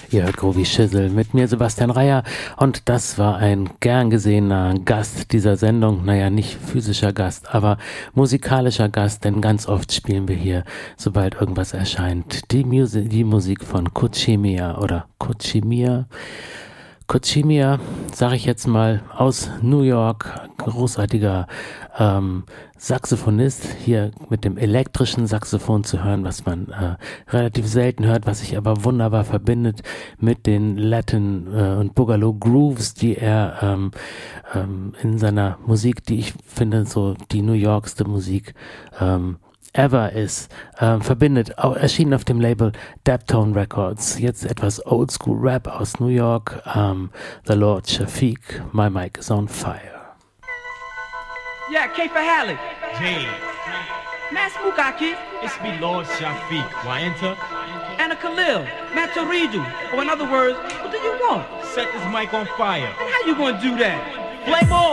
Ihr hört Groovy Schissel mit mir, Sebastian Reier, und das war ein gern gesehener Gast dieser Sendung. Naja, nicht physischer Gast, aber musikalischer Gast, denn ganz oft spielen wir hier, sobald irgendwas erscheint, die Musik von Kuchimia oder Kuchimia. Kuchimia, sage ich jetzt mal, aus New York, großartiger Saxophonist, hier mit dem elektrischen Saxophon zu hören, was man relativ selten hört, was sich aber wunderbar verbindet mit den Latin und Boogaloo Grooves, die er in seiner Musik, die ich finde so die New Yorkste Musik ever ist, verbindet, erschienen auf dem Label Daptone Records. Jetzt etwas Oldschool Rap aus New York, The Lord Shafiq, My Mic is on Fire. Yeah, K for Hallie. J. Mass Mukaki. It's me, Lord Shafiq. Why enter? And a Khalil. Matoridu. Or in other words, what do you want? Set this mic on fire. And how you gonna do that? Play more!